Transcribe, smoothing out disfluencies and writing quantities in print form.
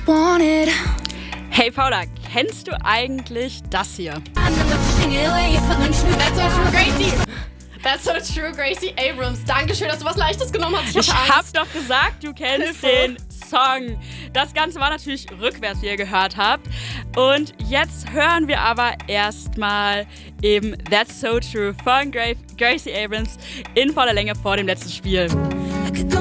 wanted. Hey Paula, kennst du eigentlich das hier? That's so true, Gracie. That's so true, Gracie Abrams. Dankeschön, dass du was Leichtes genommen hast. Ich hab doch gesagt, du kennst den Song. Das Ganze war natürlich rückwärts, wie ihr gehört habt. Und jetzt hören wir aber erstmal eben That's So True von Gracie Abrams in voller Länge vor dem letzten Spiel.